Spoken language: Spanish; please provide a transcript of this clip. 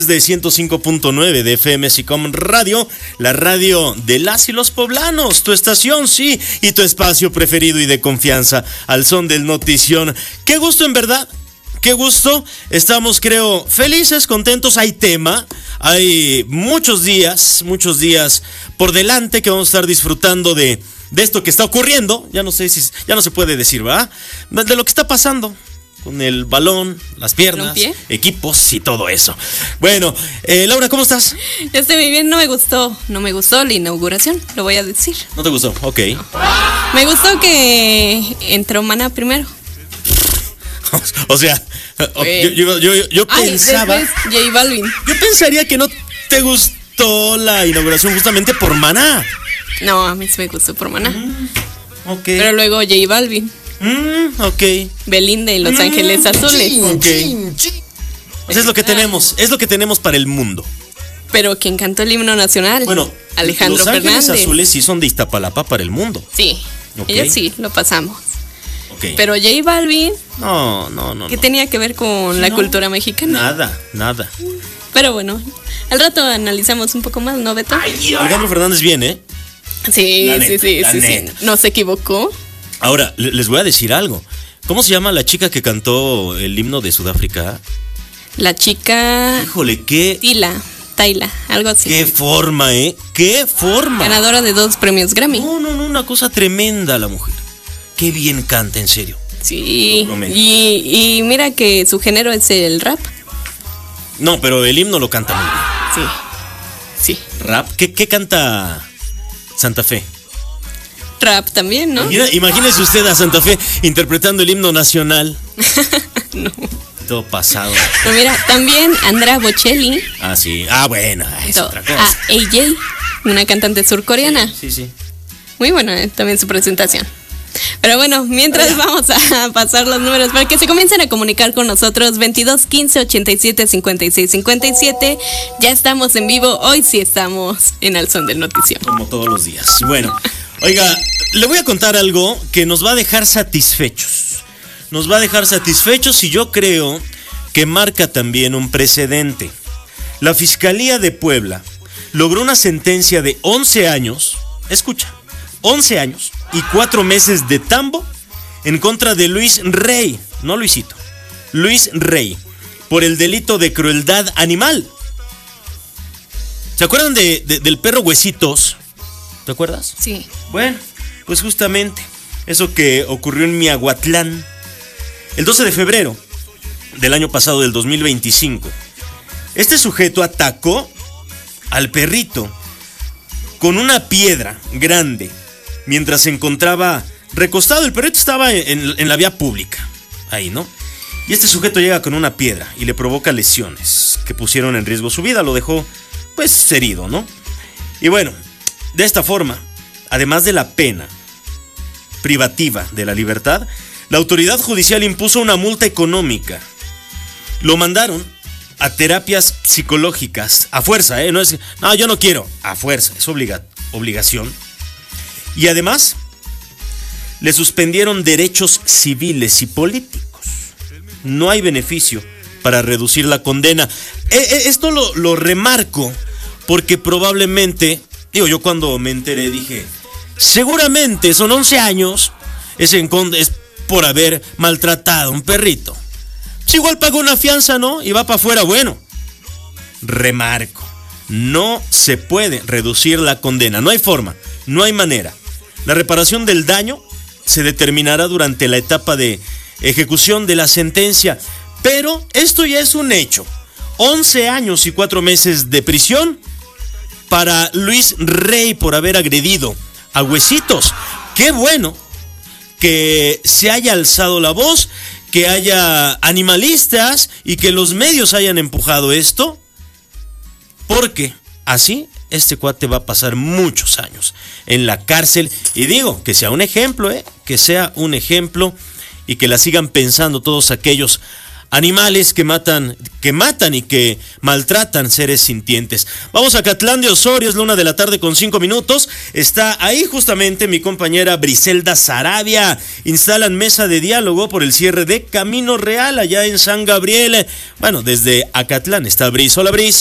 De 105.9 de FM SICOM Radio, la radio de las y los poblanos, tu estación, sí, y tu espacio preferido y de confianza, al son del notición. Qué gusto, en verdad, qué gusto. Estamos, creo, felices, contentos. Hay tema, hay muchos días por delante que vamos a estar disfrutando de esto que está ocurriendo. Ya no sé si, ya no se puede decir, ¿verdad? De lo que está pasando con el balón, las piernas, equipos y todo eso. Bueno, Laura, ¿cómo estás? Ya estoy muy bien, no me gustó la inauguración, lo voy a decir. ¿No te gustó? Ok. No. Me gustó que entró Maná primero. O sea, yo pensaba... Después J Balvin. Yo pensaría que no te gustó la inauguración justamente por Maná. No, a mí sí me gustó por Maná. Ok. Pero luego J Balvin. Ok. Belinda y Los Ángeles Azules. Ok. O sea, es lo que tenemos para el mundo. Pero quien cantó el himno nacional, bueno, Alejandro Fernández. Los Ángeles Azules sí son de Iztapalapa para el mundo. Sí, okay. Ellos sí, lo pasamos. Okay. Pero J Balvin, no. ¿qué tenía que ver con la cultura mexicana? Nada. Pero bueno, al rato analizamos un poco más, ¿no, Beto? Alejandro Fernández viene, ¿eh? Sí. Neta. No se equivocó. Ahora, les voy a decir algo. ¿Cómo se llama la chica que cantó el himno de Sudáfrica? La chica... Híjole, qué... Tayla, algo así. Qué forma, ¿eh? Qué forma. Ganadora de 2 premios Grammy. No, una cosa tremenda la mujer. Qué bien canta, en serio. Sí, y mira que su género es el rap. No, pero el himno lo canta muy bien. Sí. ¿Rap? ¿Qué canta Santa Fe? Rap también, ¿no? Imagínese usted a Santa Fe interpretando el himno nacional. No. Todo pasado. No, mira, también Andrea Bocelli. Ah, sí. Ah, bueno, es otra cosa. A AJ, una cantante surcoreana. Sí. Muy buena también su presentación. Pero bueno, mientras vamos a pasar los números para que se comiencen a comunicar con nosotros. 22 15 87 56 57. Ya estamos en vivo. Hoy sí estamos en Al Son del Notición. Como todos los días. Bueno, oiga, le voy a contar algo que nos va a dejar satisfechos. Y yo creo que marca también un precedente. La Fiscalía de Puebla logró una sentencia de 11 años. Escucha, 11 años y 4 meses de tambo en contra de Luis Rey, no Luisito, Luis Rey, por el delito de crueldad animal. ¿Se acuerdan del perro Huesitos? ¿Te acuerdas? Sí. Bueno, pues justamente eso que ocurrió en Miahuatlán el 12 de febrero del año pasado, del 2025. Este sujeto atacó al perrito con una piedra grande mientras se encontraba recostado. El perrito estaba en la vía pública, ahí, ¿no? Y este sujeto llega con una piedra y le provoca lesiones que pusieron en riesgo su vida. Lo dejó, pues, herido, ¿no? Y bueno, de esta forma, además de la pena privativa de la libertad, la autoridad judicial impuso una multa económica. Lo mandaron a terapias psicológicas, a fuerza, no, yo no quiero, a fuerza, es obligación. Y además, le suspendieron derechos civiles y políticos. No hay beneficio para reducir la condena. Esto lo remarco porque probablemente, yo cuando me enteré dije, seguramente son 11 años, es por haber maltratado a un perrito. Pues igual pagó una fianza, ¿no? Y va para afuera. Bueno, remarco, no se puede reducir la condena, no hay forma, no hay manera. La reparación del daño se determinará durante la etapa de ejecución de la sentencia, pero esto ya es un hecho. 11 años y 4 meses de prisión para Luis Rey por haber agredido a Huesitos. Qué bueno que se haya alzado la voz, que haya animalistas y que los medios hayan empujado esto, porque así este cuate va a pasar muchos años en la cárcel. Y digo, que sea un ejemplo, que sea un ejemplo y que la sigan pensando todos aquellos animales que matan y que maltratan seres sintientes. Vamos a Acatlán de Osorio, es la 1:05 p.m. Está ahí justamente mi compañera Briselda Sarabia. Instalan mesa de diálogo por el cierre de Camino Real allá en San Gabriel. Bueno, desde Acatlán está Bris. Hola, Bris.